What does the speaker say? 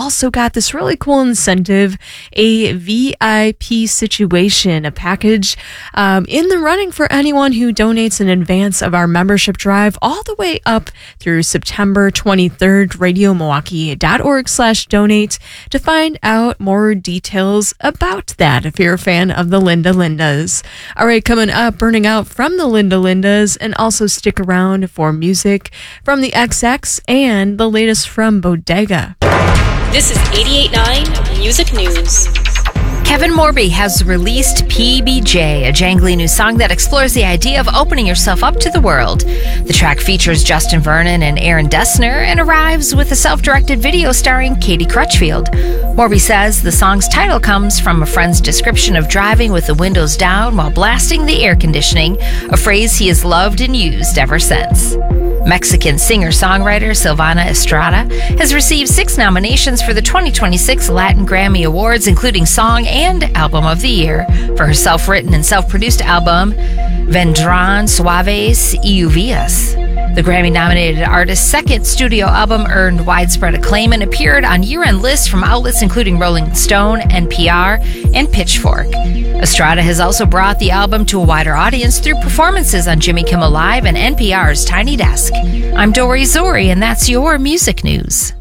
also got this really cool incentive, a VIP situation, a package in the running for anyone who donates in advance of our membership drive all the way up through September 23rd. RadioMilwaukee.org/donate to find out more details about that if you're a fan of the Linda Lindas. All right, coming up, Burning Out from the Linda Lindas, and also stick around for music from the XX and the latest from Bodega. This is 88.9 Music News. Kevin Morby has released PBJ, a jangly new song that explores the idea of opening yourself up to the world. The track features Justin Vernon and Aaron Dessner and arrives with a self-directed video starring Katie Crutchfield. Morby says the song's title comes from a friend's description of driving with the windows down while blasting the air conditioning, a phrase he has loved and used ever since. Mexican singer-songwriter Silvana Estrada has received 6 nominations for the 2026 Latin Grammy Awards, including Song and Album of the Year, for her self-written and self-produced album, Vendrán Suaves y Lluvias. The Grammy-nominated artist's second studio album earned widespread acclaim and appeared on year-end lists from outlets including Rolling Stone, NPR, and Pitchfork. Estrada has also brought the album to a wider audience through performances on Jimmy Kimmel Live and NPR's Tiny Desk. I'm Dory Zori, and that's your music news.